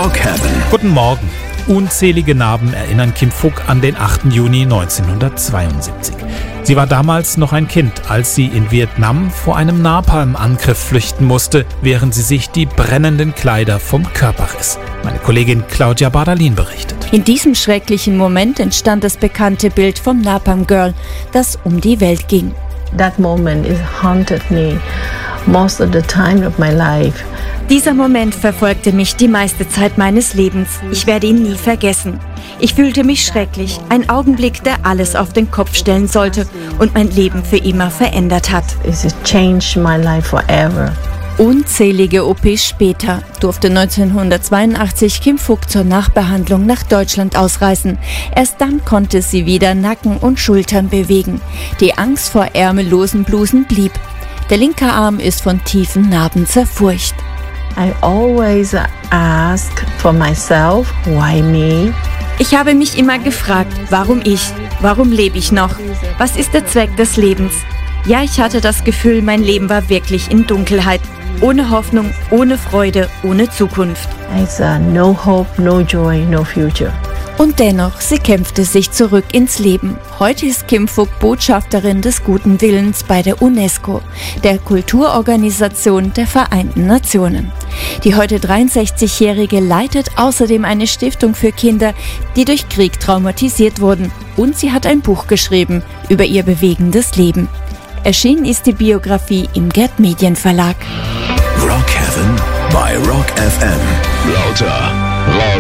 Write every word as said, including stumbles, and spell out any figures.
Rockhaven. Guten Morgen. Unzählige Narben erinnern Kim Phuc an den achten Juni neunzehnhundertzweiundsiebzig. Sie war damals noch ein Kind, als sie in Vietnam vor einem Napalm-Angriff flüchten musste, während sie sich die brennenden Kleider vom Körper riss. Meine Kollegin Claudia Bardalin berichtet. In diesem schrecklichen Moment entstand das bekannte Bild vom Napalm Girl, das um die Welt ging. That moment is haunted me most of the time of my life. Dieser Moment verfolgte mich die meiste Zeit meines Lebens. Ich werde ihn nie vergessen. Ich fühlte mich schrecklich. Ein Augenblick, der alles auf den Kopf stellen sollte und mein Leben für immer verändert hat. It changed my life forever. Unzählige O Ps später durfte neunzehnhundertzweiundachtzig Kim Phuc zur Nachbehandlung nach Deutschland ausreisen. Erst dann konnte sie wieder Nacken und Schultern bewegen. Die Angst vor ärmellosen Blusen blieb. Der linke Arm ist von tiefen Narben zerfurcht. I always ask for myself, why me? Ich habe mich immer gefragt, warum ich? Warum lebe ich noch? Was ist der Zweck des Lebens? Ja, ich hatte das Gefühl, mein Leben war wirklich in Dunkelheit. Ohne Hoffnung, ohne Freude, ohne Zukunft. It's uh, no hope, no joy, no future. Und dennoch, sie kämpfte sich zurück ins Leben. Heute ist Kim Phuc Botschafterin des guten Willens bei der UNESCO, der Kulturorganisation der Vereinten Nationen. Die heute dreiundsechzigjährige leitet außerdem eine Stiftung für Kinder, die durch Krieg traumatisiert wurden. Und sie hat ein Buch geschrieben über ihr bewegendes Leben. Erschienen ist die Biografie im Gerd Medien Verlag. Rockhaven bei Rock F M. Lauter, lauter.